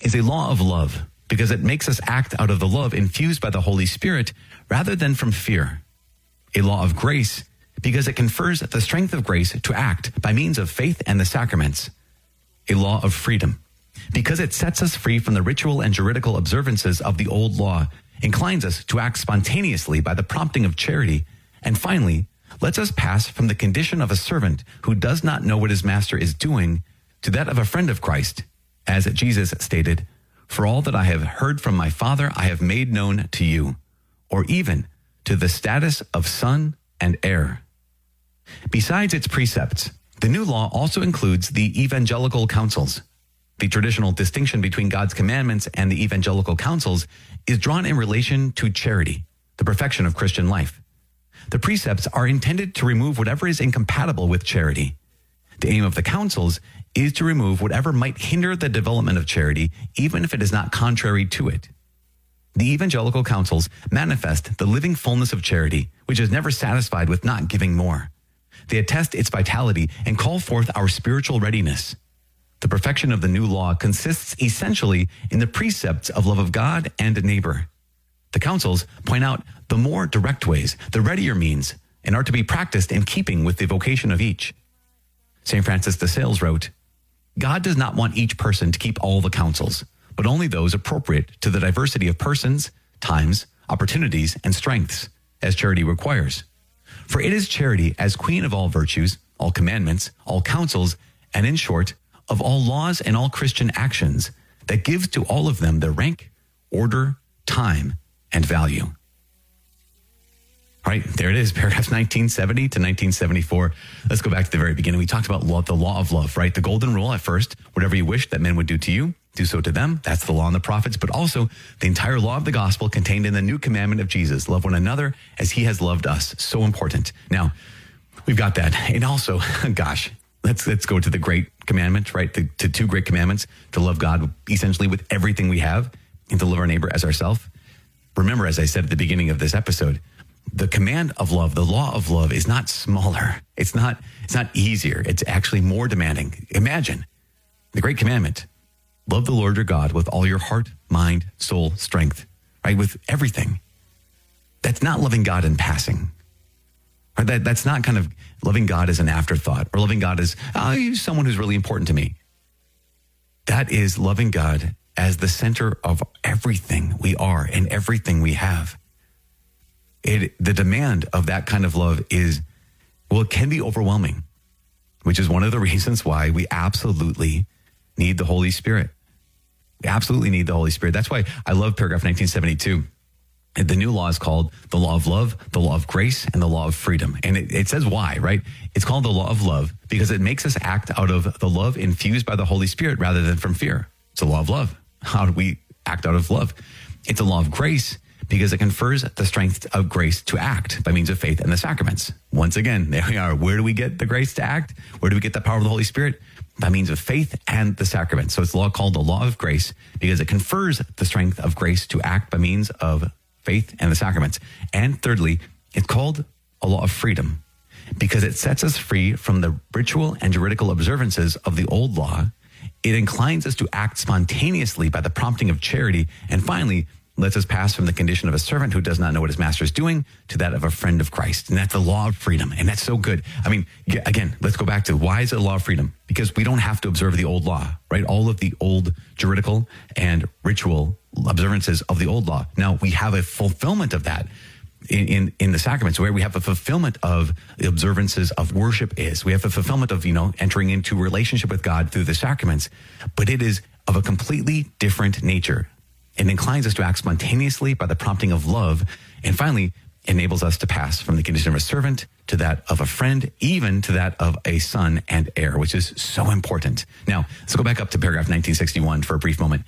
is a law of love because it makes us act out of the love infused by the Holy Spirit rather than from fear. A law of grace because it confers the strength of grace to act by means of faith and the sacraments. A law of freedom because it sets us free from the ritual and juridical observances of the old law, inclines us to act spontaneously by the prompting of charity, and finally, lets us pass from the condition of a servant who does not know what his master is doing to that of a friend of Christ, as Jesus stated, "For all that I have heard from my Father, I have made known to you," or even to the status of son and heir. Besides its precepts, the new law also includes the evangelical counsels. The traditional distinction between God's commandments and the evangelical counsels is drawn in relation to charity, the perfection of Christian life. The precepts are intended to remove whatever is incompatible with charity. The aim of the counsels is to remove whatever might hinder the development of charity, even if it is not contrary to it. The evangelical counsels manifest the living fullness of charity, which is never satisfied with not giving more. They attest its vitality and call forth our spiritual readiness. The perfection of the new law consists essentially in the precepts of love of God and neighbor. The counsels point out the more direct ways, the readier means, and are to be practiced in keeping with the vocation of each. St. Francis de Sales wrote, "God does not want each person to keep all the counsels, but only those appropriate to the diversity of persons, times, opportunities, and strengths, as charity requires. For it is charity as queen of all virtues, all commandments, all counsels, and in short, of all laws and all Christian actions, that gives to all of them their rank, order, time, and value." All right, there it is, paragraphs 1970 to 1974. Let's go back to the very beginning. We talked about the law of love, right? The golden rule at first, whatever you wish that men would do to you, do so to them. That's the law and the prophets, but also the entire law of the gospel contained in the new commandment of Jesus. Love one another as he has loved us. So important. Now, we've got that. And also, gosh, let's go to the great commandment, right? To two great commandments, to love God essentially with everything we have and to love our neighbor as ourselves. Remember, as I said at the beginning of this episode, the command of love, the law of love is not smaller. It's not easier. It's actually more demanding. Imagine the great commandment. Love the Lord your God with all your heart, mind, soul, strength, right? With everything. That's not loving God in passing. Right? That's not kind of loving God as an afterthought or loving God as he's someone who's really important to me. That is loving God as the center of everything we are and everything we have. The demand of that kind of love it can be overwhelming, which is one of the reasons why we absolutely need the Holy Spirit. We absolutely need the Holy Spirit. That's why I love paragraph 1972. The new law is called the law of love, the law of grace, and the law of freedom. And it says why, right? It's called the law of love because it makes us act out of the love infused by the Holy Spirit rather than from fear. It's a law of love. How do we act out of love? It's a law of grace because it confers the strength of grace to act by means of faith and the sacraments. Once again, there we are. Where do we get the grace to act? Where do we get the power of the Holy Spirit? By means of faith and the sacraments. So it's a law called the law of grace because it confers the strength of grace to act by means of faith and the sacraments. And thirdly, it's called a law of freedom because it sets us free from the ritual and juridical observances of the old law. It inclines us to act spontaneously by the prompting of charity. And finally, lets us pass from the condition of a servant who does not know what his master is doing to that of a friend of Christ. And that's the law of freedom. And that's so good. I mean, again, let's go back to why is it a law of freedom? Because we don't have to observe the old law, right? All of the old juridical and ritual observances of the old law. Now, we have a fulfillment of that in the sacraments, where we have a fulfillment of the observances of worship is. We have a fulfillment of, entering into relationship with God through the sacraments. But it is of a completely different nature. It inclines us to act spontaneously by the prompting of love. And finally, enables us to pass from the condition of a servant to that of a friend, even to that of a son and heir, which is so important. Now, let's go back up to paragraph 1961 for a brief moment.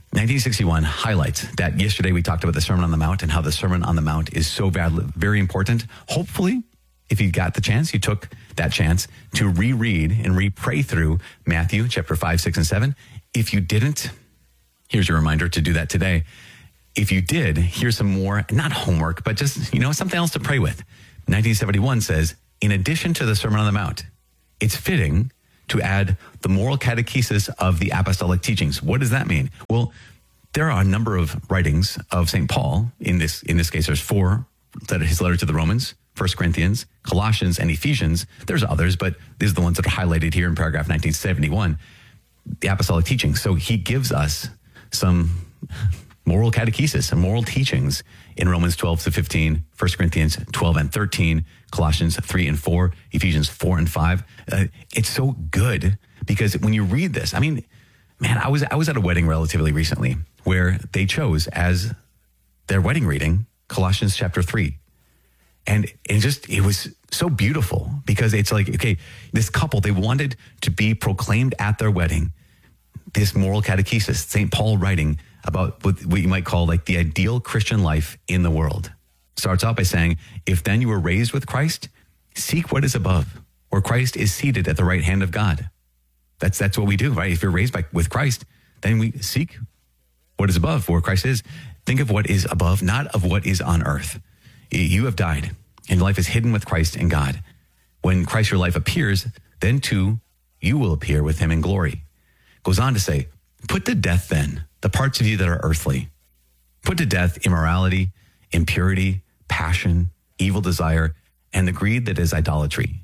1961 highlights that yesterday we talked about the Sermon on the Mount and how the Sermon on the Mount is so very important. Hopefully, if you got the chance, you took that chance to reread and re-pray through Matthew chapter 5, 6, and 7. If you didn't, here's your reminder to do that today. If you did, here's some more, not homework, but just, something else to pray with. 1971 says, in addition to the Sermon on the Mount, it's fitting to add the moral catechesis of the apostolic teachings. What does that mean? Well, there are a number of writings of St. Paul. In this case, there's 4, his letter to the Romans, 1 Corinthians, Colossians, and Ephesians. There's others, but these are the ones that are highlighted here in paragraph 1971, the apostolic teachings. So he gives us some moral catechesis, some moral teachings in Romans 12 to 15, 1 Corinthians 12 and 13, Colossians 3 and 4, Ephesians 4 and 5. It's so good because when you read this, I mean, man, I was at a wedding relatively recently where they chose as their wedding reading Colossians chapter 3. And it was so beautiful because it's like, okay, this couple, they wanted to be proclaimed at their wedding, this moral catechesis, St. Paul writing about what you might call like the ideal Christian life in the world. Starts out by saying, if then you were raised with Christ, seek what is above, where Christ is seated at the right hand of God. That's what we do, right? If you're raised with Christ, then we seek what is above, where Christ is. Think of what is above, not of what is on earth. You have died, and life is hidden with Christ in God. When Christ your life appears, then too you will appear with him in glory. Goes on to say, put to death then the parts of you that are earthly. Put to death immorality, impurity, passion, evil desire, and the greed that is idolatry.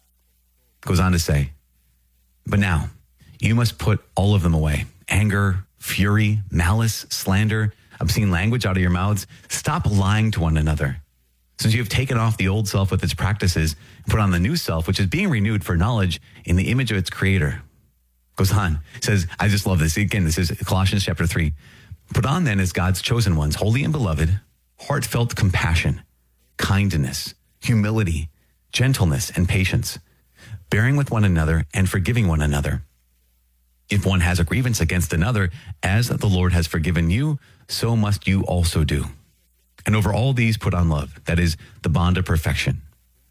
Goes on to say, but now you must put all of them away. Anger, fury, malice, slander, obscene language out of your mouths. Stop lying to one another. Since you have taken off the old self with its practices and put on the new self, which is being renewed for knowledge in the image of its creator. Goes on, says, I just love this. Again, this is Colossians chapter 3. Put on then as God's chosen ones, holy and beloved, heartfelt compassion, kindness, humility, gentleness, and patience, bearing with one another and forgiving one another. If one has a grievance against another, as the Lord has forgiven you, so must you also do. And over all these put on love, that is the bond of perfection.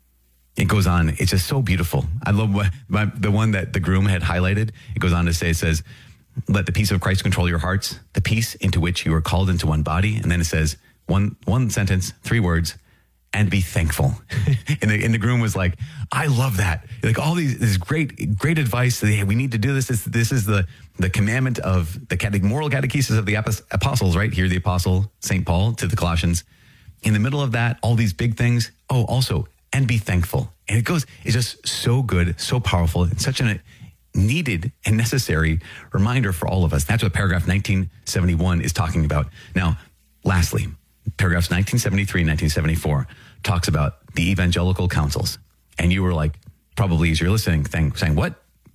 It goes on. It's just so beautiful. I love the one that the groom had highlighted. It goes on to say, it says, let the peace of Christ control your hearts, the peace into which you are called into one body. And then it says one sentence, 3 words, and be thankful. and the groom was like, I love that. Like all this great advice. Hey, we need to do this. This is the commandment of the moral catechesis of the apostles, right? Here, the apostle St. Paul to the Colossians. In the middle of that, all these big things. Oh, also, and be thankful. And it's just so good, so powerful. It's such a needed and necessary reminder for all of us. That's what paragraph 1971 is talking about. Now, lastly, paragraphs 1973 and 1974 talks about the evangelical councils. And you were like, probably as you're listening, saying, what?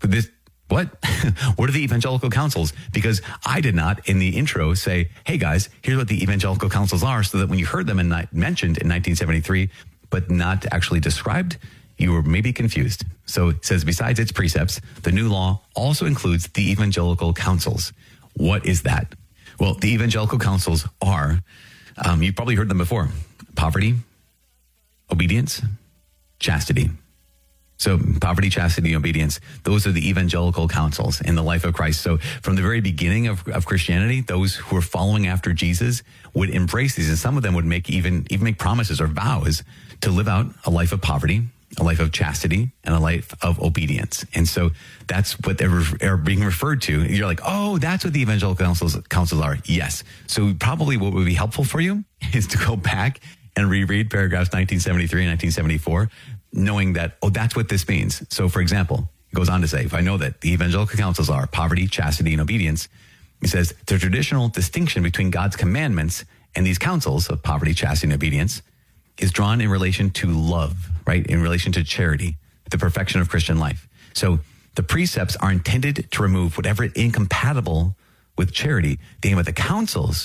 What are the evangelical councils? Because I did not in the intro say, hey guys, here's what the evangelical councils are, so that when you heard them mentioned in 1973, but not actually described, you were maybe confused. So it says, besides its precepts, the new law also includes the evangelical councils. What is that? Well, the evangelical councils are, you've probably heard them before, poverty, obedience, chastity. So poverty, chastity, obedience, those are the evangelical counsels in the life of Christ. So from the very beginning of Christianity, those who were following after Jesus would embrace these. And some of them would even make promises or vows to live out a life of poverty, a life of chastity, and a life of obedience. And so that's what they're being referred to. You're like, oh, that's what the evangelical counsels are. Yes. So probably what would be helpful for you is to go back and reread paragraphs 1973 and 1974, knowing that, oh, that's what this means. So, for example, it goes on to say, if I know that the evangelical counsels are poverty, chastity, and obedience, it says the traditional distinction between God's commandments and these counsels of poverty, chastity, and obedience is drawn in relation to love, right? In relation to charity, the perfection of Christian life. So the precepts are intended to remove whatever is incompatible with charity. The aim of the counsels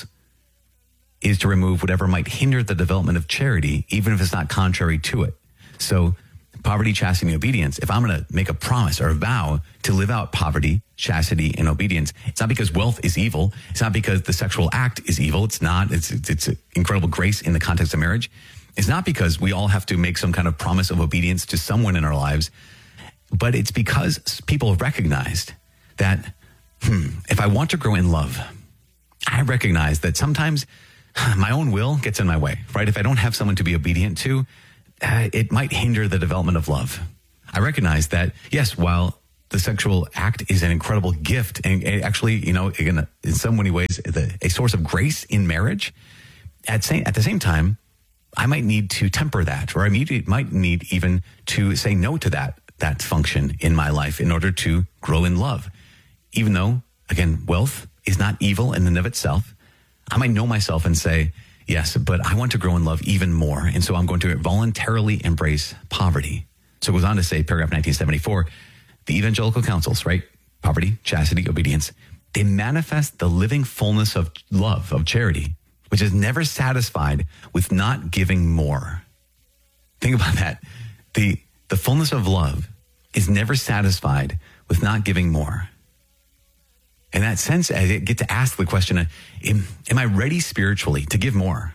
is to remove whatever might hinder the development of charity, even if it's not contrary to it. So poverty, chastity, and obedience, if I'm going to make a promise or a vow to live out poverty, chastity, and obedience, it's not because wealth is evil. It's not because the sexual act is evil. It's not. It's incredible grace in the context of marriage. It's not because we all have to make some kind of promise of obedience to someone in our lives, but it's because people have recognized that, if I want to grow in love, I recognize that sometimes my own will gets in my way, right? If I don't have someone to be obedient to, it might hinder the development of love. I recognize that, yes, while the sexual act is an incredible gift. And actually, again, in so many ways, a source of grace in marriage. At the same time, I might need to temper that, or I might need even to say no to that function in my life in order to grow in love. Even though, again, wealth is not evil in and of itself, I might know myself and say, yes, but I want to grow in love even more. And so I'm going to voluntarily embrace poverty. So it goes on to say, paragraph 1974, the evangelical counsels, right? Poverty, chastity, obedience. They manifest the living fullness of love, of charity, which is never satisfied with not giving more. Think about that. The fullness of love is never satisfied with not giving more. In that sense, I get to ask the question, am I ready spiritually to give more?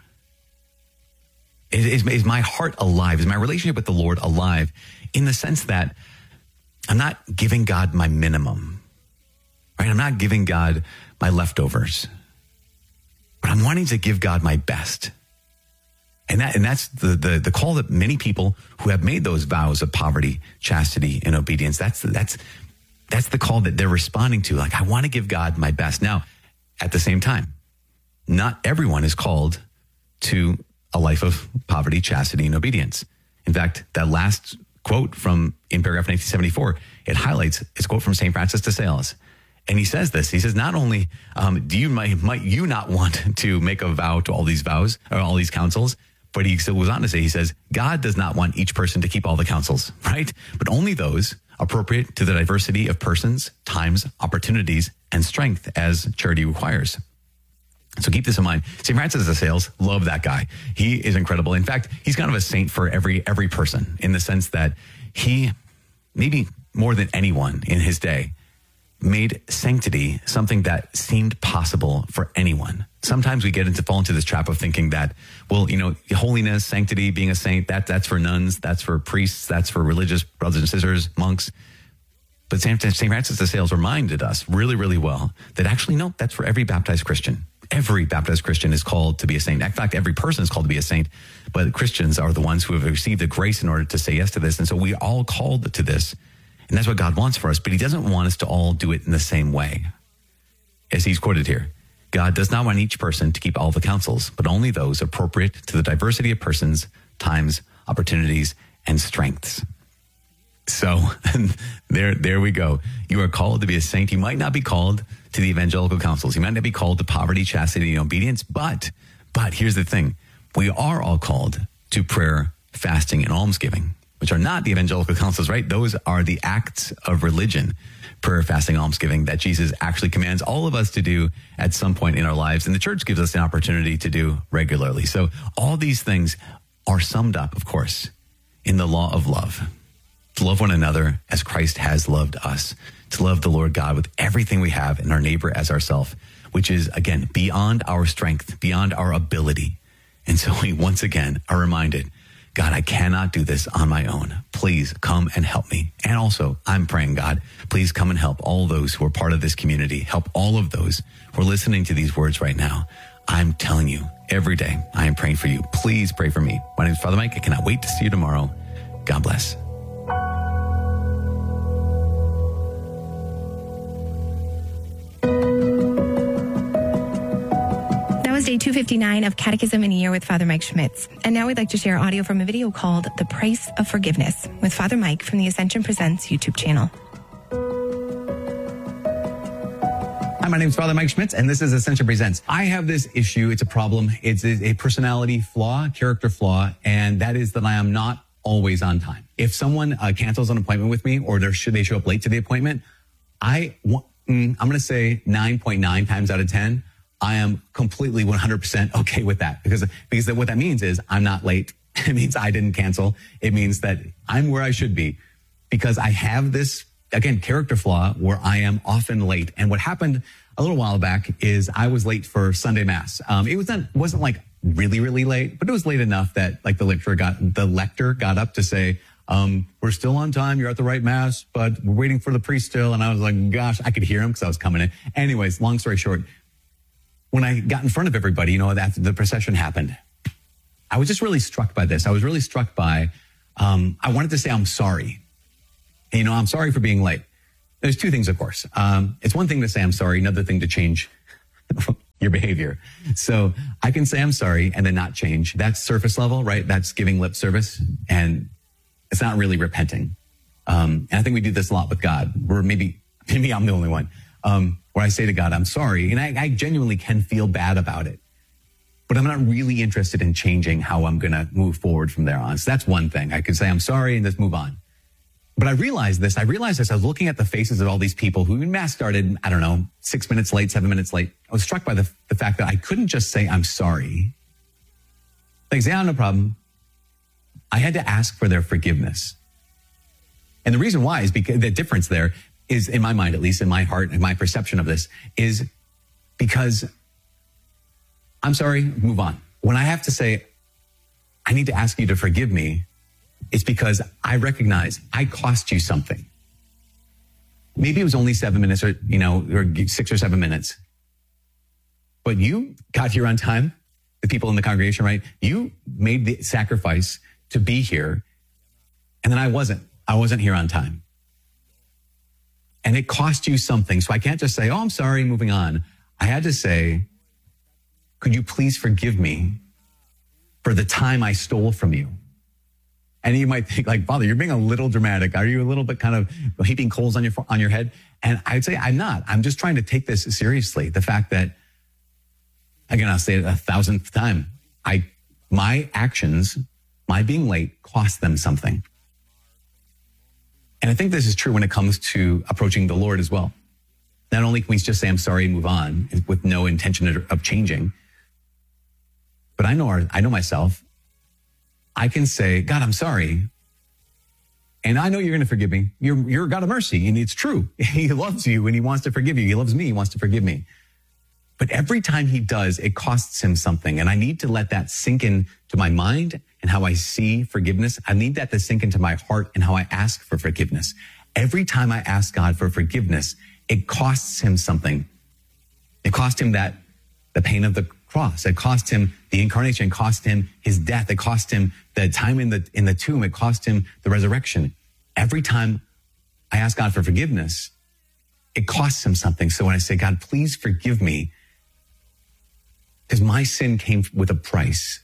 Is my heart alive? Is my relationship with the Lord alive in the sense that I'm not giving God my minimum, right? I'm not giving God my leftovers, but I'm wanting to give God my best. And that's the call that many people who have made those vows of poverty, chastity, and obedience, that's the call that they're responding to. Like, I want to give God my best. Now, at the same time, not everyone is called to a life of poverty, chastity, and obedience. In fact, that last quote in paragraph 1974, it highlights, it's a quote from St. Francis de Sales. And he says this, he says, not only might you not want to make a vow to all these vows or all these counsels, but he still goes on to say, he says, God does not want each person to keep all the counsels, right? But only those appropriate to the diversity of persons, times, opportunities, and strength as charity requires. So keep this in mind. St. Francis de Sales, love that guy. He is incredible. In fact, he's kind of a saint for every person in the sense that he, maybe more than anyone in his day, made sanctity something that seemed possible for anyone. Sometimes we fall into this trap of thinking that, well, holiness, sanctity, being a saint, that's for nuns, that's for priests, that's for religious brothers and sisters, monks. But St. Francis de Sales reminded us really, really well that actually, no, that's for every baptized Christian. Every baptized Christian is called to be a saint. In fact, every person is called to be a saint, but Christians are the ones who have received the grace in order to say yes to this. And so we are all called to this. And that's what God wants for us, but he doesn't want us to all do it in the same way. As he's quoted here, God does not want each person to keep all the counsels, but only those appropriate to the diversity of persons, times, opportunities, and strengths. So there we go. You are called to be a saint. You might not be called to the evangelical counsels. You might not be called to poverty, chastity, and obedience, but here's the thing. We are all called to prayer, fasting, and almsgiving, which are not the evangelical counsels, right? Those are the acts of religion, prayer, fasting, almsgiving, that Jesus actually commands all of us to do at some point in our lives. And the church gives us an opportunity to do regularly. So all these things are summed up, of course, in the law of love. To love one another as Christ has loved us. To love the Lord God with everything we have and our neighbor as ourselves, which is, again, beyond our strength, beyond our ability. And so we once again are reminded, God, I cannot do this on my own. Please come and help me. And also, I'm praying, God, please come and help all those who are part of this community. Help all of those who are listening to these words right now. I'm telling you, every day, I am praying for you. Please pray for me. My name is Father Mike. I cannot wait to see you tomorrow. God bless. Day 259 of Catechism in a Year with Father Mike Schmitz. And now we'd like to share audio from a video called The Price of Forgiveness with Father Mike from the Ascension Presents YouTube channel. Hi, my name is Father Mike Schmitz, and this is Ascension Presents. I have this issue. It's a problem. It's a personality flaw, character flaw, and that is that I am not always on time. If someone cancels an appointment with me or they show up late to the appointment, I'm going to say 9.9 times out of 10, I am completely 100% okay with that because what that means is I'm not late. It means I didn't cancel. It means that I'm where I should be because I have this, again, character flaw where I am often late. And what happened a little while back is I was late for Sunday Mass. It wasn't like really, really late, but it was late enough that like the lector got up to say, we're still on time. You're at the right Mass, but we're waiting for the priest still. And I was like, gosh, I could hear him because I was coming in. Anyways, long story short, when I got in front of everybody, after the procession happened, I was just really struck by this. I was really struck by, I wanted to say, I'm sorry. I'm sorry for being late. there's two things, of course. It's one thing to say I'm sorry, another thing to change your behavior. So I can say I'm sorry and then not change. That's surface level, right? That's giving lip service, and it's not really repenting. And I think we do this a lot with God. Maybe I'm the only one, where I say to God, I'm sorry. And I genuinely can feel bad about it, but I'm not really interested in changing how I'm going to move forward from there on. So that's one thing. I could say I'm sorry and just move on. But I realized this. I was looking at the faces of all these people who mass started, 6 minutes late, 7 minutes late. I was struck by the fact that I couldn't just say, I'm sorry. Like, say, no problem. I had to ask for their forgiveness. And the reason why is because the difference there is, in my mind, at least in my heart and my perception of this, is because I'm sorry, move on. When I have to say, I need to ask you to forgive me, it's because I recognize I cost you something. Maybe it was only 7 minutes or 6 or 7 minutes. But you got here on time, the people in the congregation, right? You made the sacrifice to be here. And then I wasn't here on time. And it cost you something. So I can't just say, oh, I'm sorry, moving on. I had to say, could you please forgive me for the time I stole from you? And you might think, like, Father, you're being a little dramatic. Are you a little bit kind of heaping coals on your head? And I'd say I'm not. I'm just trying to take this seriously. The fact that, again, I'll say it 1,000th time, my actions, my being late, cost them something. And I think this is true when it comes to approaching the Lord as well. Not only can we just say, I'm sorry, and move on with no intention of changing, but I know myself. I can say, God, I'm sorry. And I know you're going to forgive me. You're a God of mercy. And it's true. He loves you and he wants to forgive you. He loves me. He wants to forgive me. But every time he does, it costs him something. And I need to let that sink into my mind and how I see forgiveness. I need that to sink into my heart and how I ask for forgiveness. Every time I ask God for forgiveness, it costs him something. It cost him the pain of the cross. It cost him the incarnation. It cost him his death. It cost him the time in the tomb. It cost him the resurrection. Every time I ask God for forgiveness, it costs him something. So when I say, God, please forgive me, because my sin came with a price.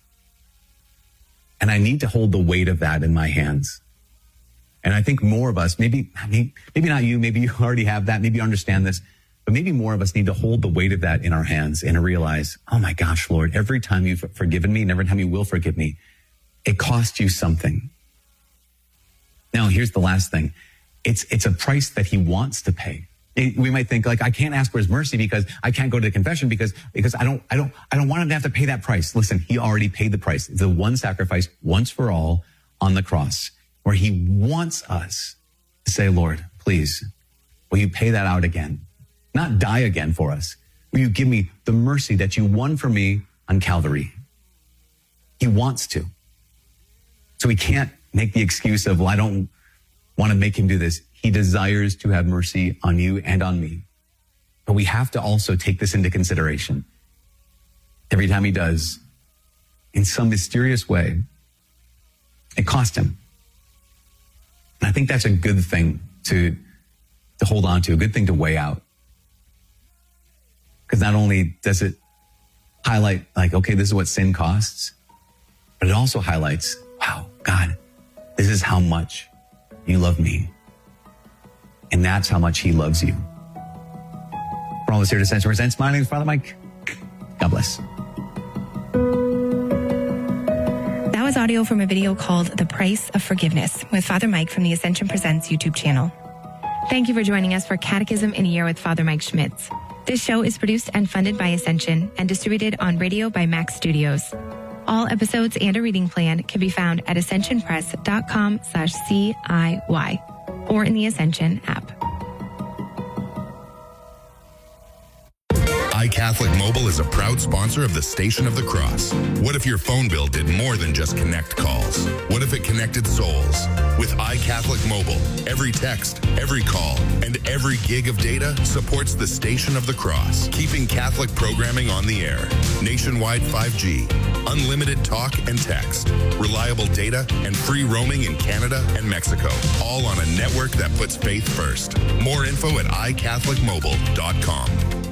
And I need to hold the weight of that in my hands. And I think more of us, maybe not you, maybe you already have that, maybe you understand this, but maybe more of us need to hold the weight of that in our hands and realize, oh my gosh, Lord, every time you've forgiven me and every time you will forgive me, it cost you something. Now, here's the last thing. It's a price that he wants to pay. We might think, like, I can't ask for his mercy because I can't go to confession because I don't want him to have to pay that price. Listen, he already paid the price. The one sacrifice once for all on the cross, where he wants us to say, Lord, please, will you pay that out again? Not die again for us. Will you give me the mercy that you won for me on Calvary? He wants to. So we can't make the excuse of, well, I don't want to make him do this. He desires to have mercy on you and on me. But we have to also take this into consideration. Every time he does, in some mysterious way, it cost him. And I think that's a good thing to hold on to, a good thing to weigh out. Because not only does it highlight, like, okay, this is what sin costs, but it also highlights, wow, God, this is how much you love me. And that's how much he loves you. For all of us here to Essential Presents, my name is Father Mike. God bless. That was audio from a video called The Price of Forgiveness with Father Mike from the Ascension Presents YouTube channel. Thank you for joining us for Catechism in a Year with Father Mike Schmitz. This show is produced and funded by Ascension and distributed on radio by Max Studios. All episodes and a reading plan can be found at ascensionpress.com/CIY or in the Ascension app. iCatholic Mobile is a proud sponsor of the Station of the Cross. What if your phone bill did more than just connect calls? What if it connected souls? With iCatholic Mobile, every text, every call, and every gig of data supports the Station of the Cross, keeping Catholic programming on the air. Nationwide 5G, unlimited talk and text, reliable data, and free roaming in Canada and Mexico, all on a network that puts faith first. More info at iCatholicMobile.com.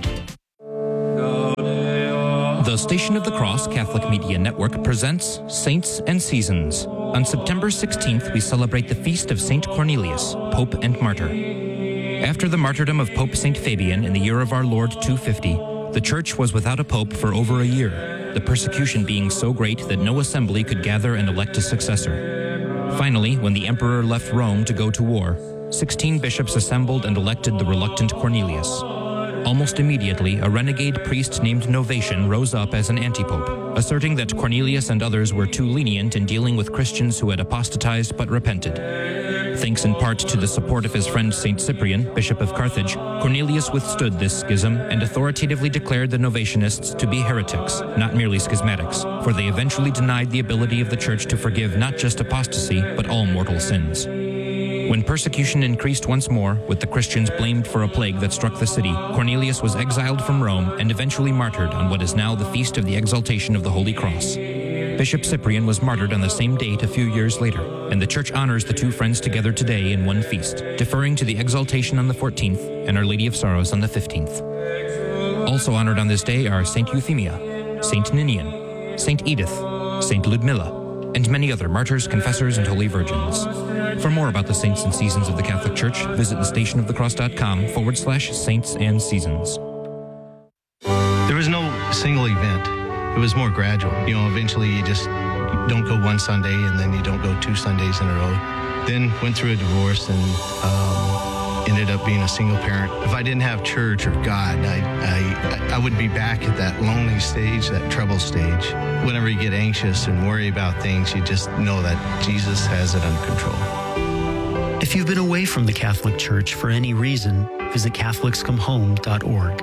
The Station of the Cross Catholic Media Network presents Saints and Seasons. On September 16th, we celebrate the feast of Saint Cornelius, Pope and Martyr. After the martyrdom of Pope Saint Fabian in the year of our Lord 250, the Church was without a pope for over a year, the persecution being so great that no assembly could gather and elect a successor. Finally, when the emperor left Rome to go to war, 16 bishops assembled and elected the reluctant Cornelius. Almost immediately, a renegade priest named Novatian rose up as an antipope, asserting that Cornelius and others were too lenient in dealing with Christians who had apostatized but repented. Thanks in part to the support of his friend Saint Cyprian, Bishop of Carthage, Cornelius withstood this schism and authoritatively declared the Novatianists to be heretics, not merely schismatics, for they eventually denied the ability of the Church to forgive not just apostasy, but all mortal sins. When persecution increased once more, with the Christians blamed for a plague that struck the city, Cornelius was exiled from Rome and eventually martyred on what is now the Feast of the Exaltation of the Holy Cross. Bishop Cyprian was martyred on the same date a few years later, and the Church honors the two friends together today in one feast, deferring to the Exaltation on the 14th and Our Lady of Sorrows on the 15th. Also honored on this day are Saint Euphemia, Saint Ninian, Saint Edith, Saint Ludmilla, and many other martyrs, confessors, and holy virgins. For more about the saints and seasons of the Catholic Church, visit thestationofthecross.com/saints and seasons. There was no single event. It was more gradual. Eventually you just don't go one Sunday and then you don't go 2 Sundays in a row. Then went through a divorce and ended up being a single parent. If I didn't have church or God, I would be back at that lonely stage, that trouble stage. Whenever you get anxious and worry about things, you just know that Jesus has it under control. If you've been away from the Catholic Church for any reason, visit CatholicsComeHome.org.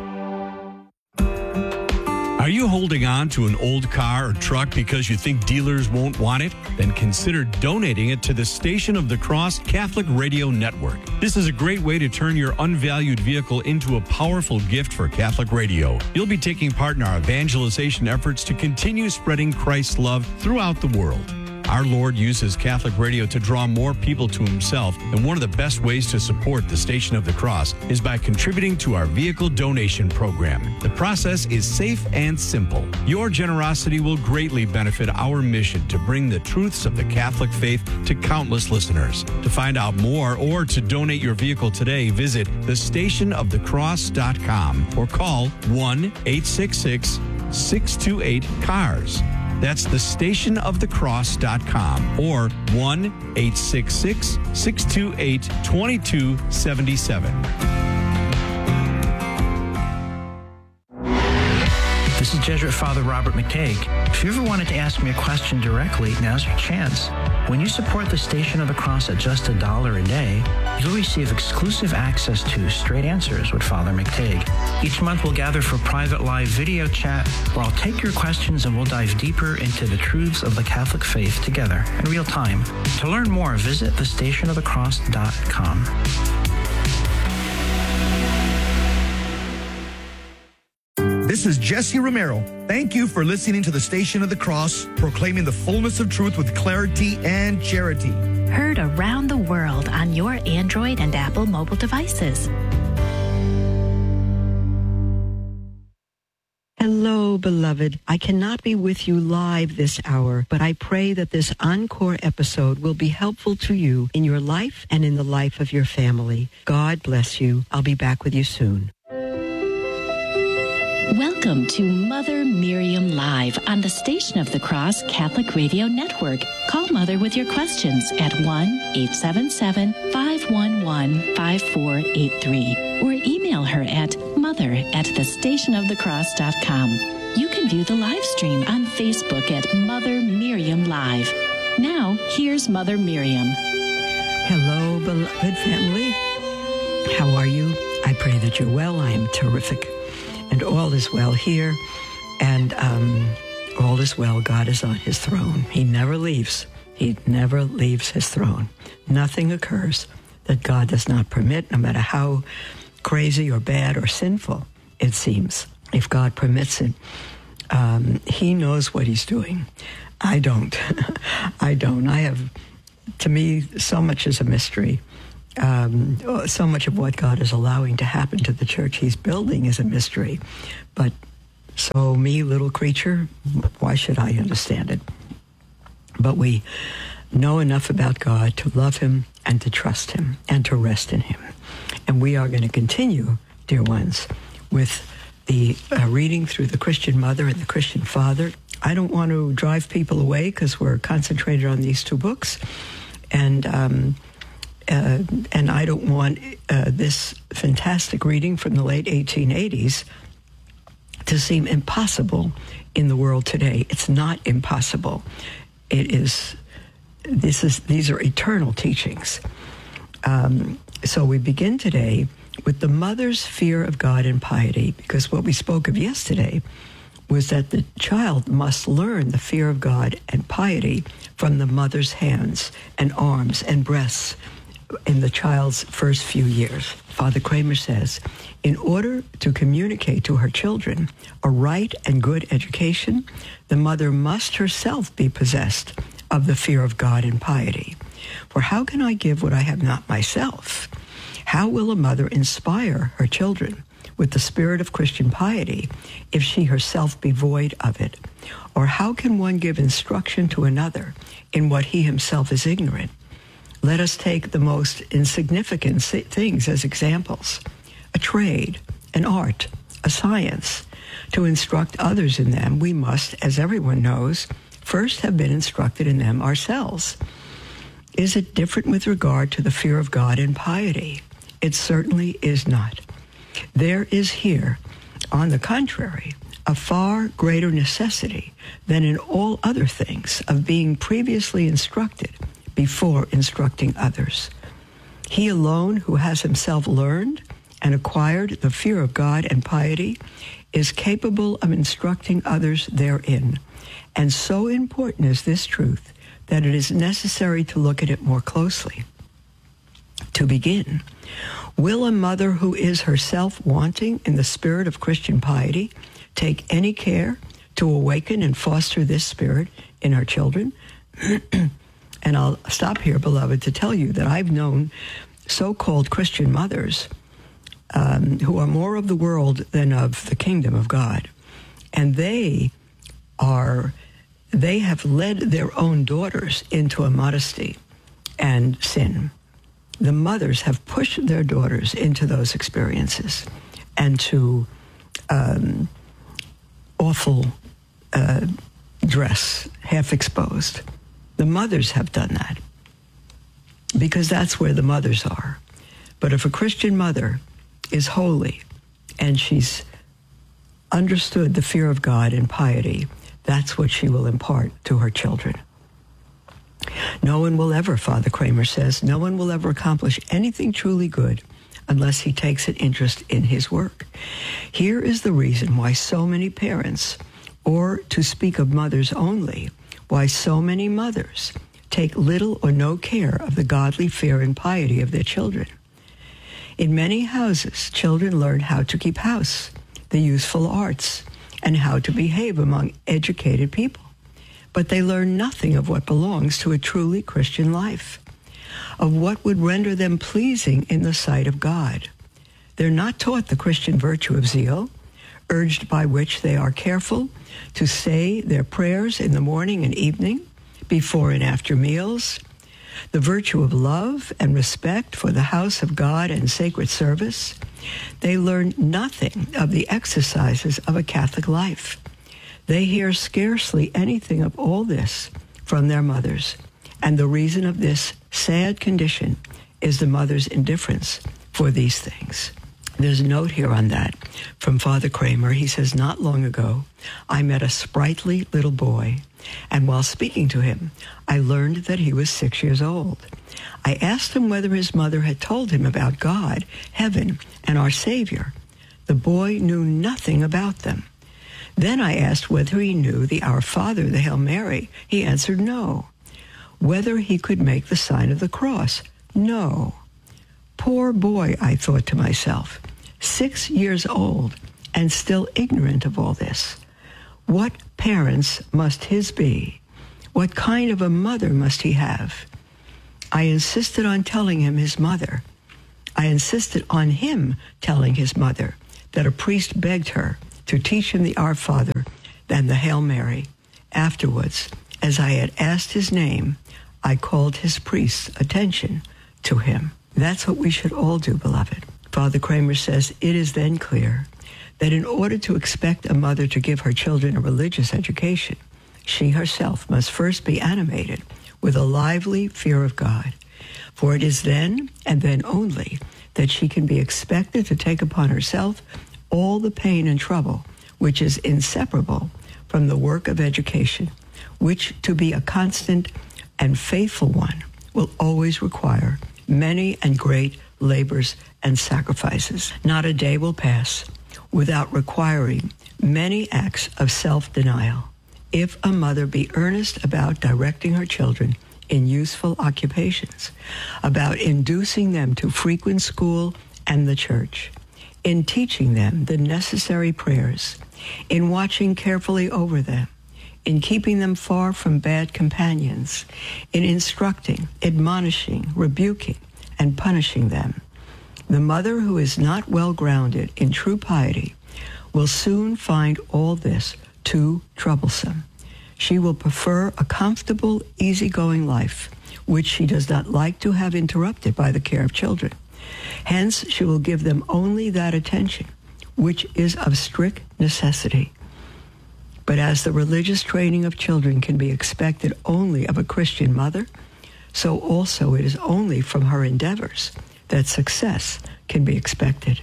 Are you holding on to an old car or truck because you think dealers won't want it? Then consider donating it to the Station of the Cross Catholic Radio Network. This is a great way to turn your unvalued vehicle into a powerful gift for Catholic radio. You'll be taking part in our evangelization efforts to continue spreading Christ's love throughout the world. Our Lord uses Catholic radio to draw more people to himself, and one of the best ways to support the Station of the Cross is by contributing to our vehicle donation program. The process is safe and simple. Your generosity will greatly benefit our mission to bring the truths of the Catholic faith to countless listeners. To find out more or to donate your vehicle today, visit thestationofthecross.com or call 1-866-628-CARS. That's thestationofthecross.com or 1-866-628-2277. This is Jesuit Father Robert McTague. If you ever wanted to ask me a question directly, now's your chance. When you support the Station of the Cross at just $1 a day, you'll receive exclusive access to Straight Answers with Father McTague. Each month we'll gather for private live video chat where I'll take your questions and we'll dive deeper into the truths of the Catholic faith together in real time. To learn more, visit thestationofthecross.com. This is Jesse Romero. Thank you for listening to the Station of the Cross, proclaiming the fullness of truth with clarity and charity. Heard around the world on your Android and Apple mobile devices. Hello, beloved. I cannot be with you live this hour, but I pray that this encore episode will be helpful to you in your life and in the life of your family. God bless you. I'll be back with you soon. Welcome to Mother Miriam Live on the Station of the Cross Catholic Radio Network. Call Mother with your questions at 1-877-511-5483 or email her at mother@thestationofthecross.com. You can view the live stream on Facebook at Mother Miriam Live. Now, here's Mother Miriam. Hello, beloved family. How are you? I pray that you're well. I am terrific. And all is well here, and all is well. God is on his throne. He never leaves. He never leaves his throne. Nothing occurs that God does not permit, no matter how crazy or bad or sinful it seems. If God permits it, he knows what he's doing. I don't. I don't. To me, so much is a mystery. So much of what God is allowing to happen to the church he's building is a mystery. But so me, little creature, why should I understand it? But we know enough about God to love him and to trust him and to rest in him. And we are going to continue, dear ones, with the reading through the Christian Mother and the Christian Father. I don't want to drive people away because we're concentrated on these two books. And I don't want this fantastic reading from the late 1880s to seem impossible in the world today. It's not impossible. These are eternal teachings. So we begin today with the mother's fear of God and piety, because what we spoke of yesterday was that the child must learn the fear of God and piety from the mother's hands and arms and breasts in the child's first few years. Father Kramer says, in order to communicate to her children a right and good education, the mother must herself be possessed of the fear of God and piety. For how can I give what I have not myself? How will a mother inspire her children with the spirit of Christian piety if she herself be void of it? Or how can one give instruction to another in what he himself is ignorant? Let us take the most insignificant things as examples: a trade, an art, a science. To instruct others in them, we must, as everyone knows, first have been instructed in them ourselves. Is it different with regard to the fear of God and piety? It certainly is not. There is here, on the contrary, a far greater necessity than in all other things of being previously instructed before instructing others. He alone who has himself learned and acquired the fear of God and piety is capable of instructing others therein. And so important is this truth that it is necessary to look at it more closely. To begin, will a mother who is herself wanting in the spirit of Christian piety take any care to awaken and foster this spirit in her children? And I'll stop here, beloved, to tell you that I've known so-called Christian mothers who are more of the world than of the kingdom of God. And they have led their own daughters into immodesty and sin. The mothers have pushed their daughters into those experiences and to awful dress, half exposed. The mothers have done that because that's where the mothers are. But if a Christian mother is holy and she's understood the fear of God and piety, that's what she will impart to her children. No one will ever, Father Kramer says, no one will ever accomplish anything truly good unless he takes an interest in his work. Here is the reason why so many parents, or to speak of mothers only, why so many mothers take little or no care of the godly fear and piety of their children. In many houses, children learn how to keep house, the useful arts, and how to behave among educated people. But they learn nothing of what belongs to a truly Christian life, of what would render them pleasing in the sight of God. They're not taught the Christian virtue of zeal, urged by which they are careful to say their prayers in the morning and evening, before and after meals, the virtue of love and respect for the house of God and sacred service. They learn nothing of the exercises of a Catholic life. They hear scarcely anything of all this from their mothers. And the reason of this sad condition is the mother's indifference for these things. There's a note here on that from Father Kramer. He says, not long ago, I met a sprightly little boy, and while speaking to him, I learned that he was 6 years old. I asked him whether his mother had told him about God, heaven, and our Savior. The boy knew nothing about them. Then I asked whether he knew the Our Father, the Hail Mary. He answered no. Whether he could make the sign of the cross. No. Poor boy, I thought to myself, 6 years old and still ignorant of all this. What parents must his be? What kind of a mother must he have? I insisted on telling him his mother. I insisted on him telling his mother that a priest begged her to teach him the Our Father and the Hail Mary. Afterwards, as I had asked his name, I called his priest's attention to him. That's what we should all do, beloved. Father Kramer says, it is then clear that in order to expect a mother to give her children a religious education, she herself must first be animated with a lively fear of God. For it is then, and then only, that she can be expected to take upon herself all the pain and trouble which is inseparable from the work of education, which, to be a constant and faithful one, will always require many and great labors and sacrifices. Not a day will pass without requiring many acts of self-denial. If a mother be earnest about directing her children in useful occupations, about inducing them to frequent school and the church, in teaching them the necessary prayers, in watching carefully over them, in keeping them far from bad companions, in instructing, admonishing, rebuking, and punishing them, the mother who is not well grounded in true piety will soon find all this too troublesome. She will prefer a comfortable, easygoing life, which she does not like to have interrupted by the care of children. Hence, she will give them only that attention which is of strict necessity. But as the religious training of children can be expected only of a Christian mother, so also it is only from her endeavors that success can be expected.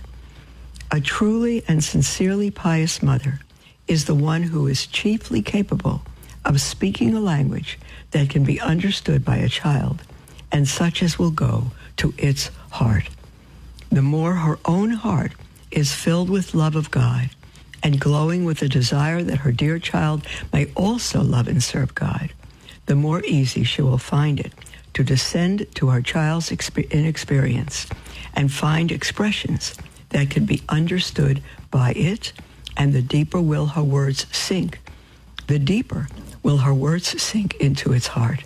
A truly and sincerely pious mother is the one who is chiefly capable of speaking a language that can be understood by a child, and such as will go to its heart. The more her own heart is filled with love of God and glowing with a desire that her dear child may also love and serve God, the more easy she will find it to descend to her child's inexperience and find expressions that can be understood by it, and the deeper will her words sink. The deeper will her words sink into its heart.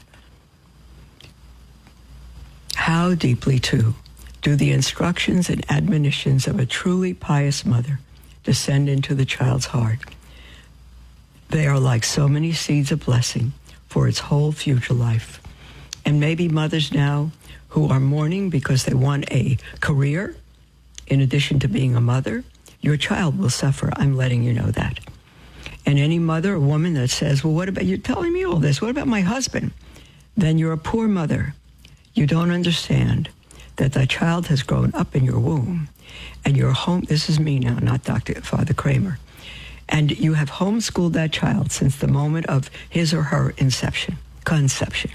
How deeply, too, do the instructions and admonitions of a truly pious mother descend into the child's heart. They are like so many seeds of blessing for its whole future life. And maybe mothers now who are mourning because they want a career, in addition to being a mother, your child will suffer. I'm letting you know that. And any mother or woman that says, well, what about, you're telling me all this, what about my husband? Then you're a poor mother. You don't understand that that child has grown up in your womb, and your home, this is me now, not Father Kramer, and you have homeschooled that child since the moment of his or her conception.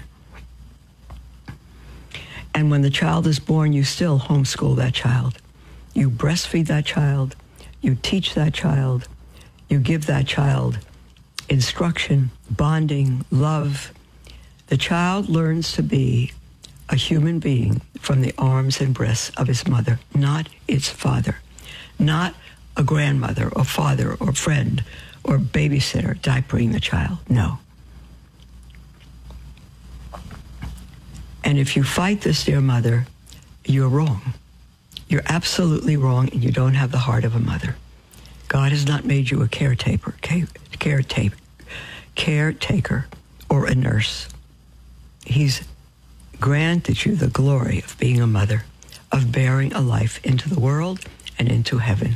And when the child is born, you still homeschool that child. You breastfeed that child. You teach that child. You give that child instruction, bonding, love. The child learns to be a human being from the arms and breasts of his mother, not its father, not a grandmother or father or friend or babysitter diapering the child. No. And if you fight this, dear mother, you're wrong. You're absolutely wrong, and you don't have the heart of a mother. God has not made you a caretaker or a nurse. He's granted you the glory of being a mother, of bearing a life into the world and into heaven.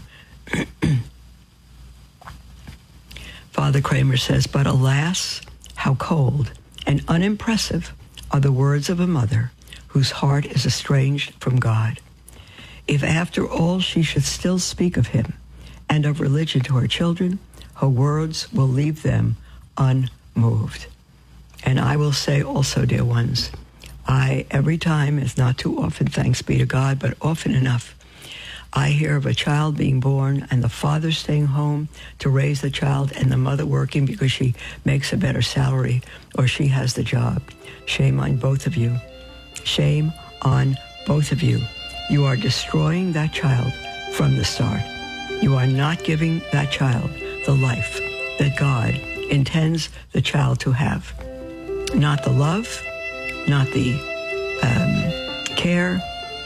Father Kramer says, but alas, how cold and unimpressive are the words of a mother whose heart is estranged from God. If after all she should still speak of him and of religion to her children, her words will leave them unmoved. And I will say also, dear ones, every time, it's not too often, thanks be to God, but often enough, I hear of a child being born and the father staying home to raise the child and the mother working because she makes a better salary or she has the job. Shame on both of you. Shame on both of you. You are destroying that child from the start. You are not giving that child the life that God intends the child to have. Not the love, not the care.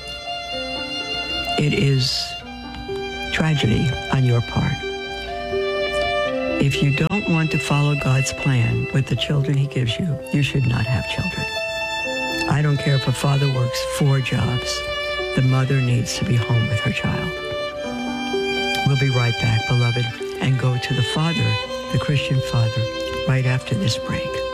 It is tragedy on your part. If you don't want to follow God's plan with the children he gives you, you should not have children. I don't care if a father works 4 jobs. The mother needs to be home with her child. We'll be right back, beloved, and go to the father, the Christian father, right after this break.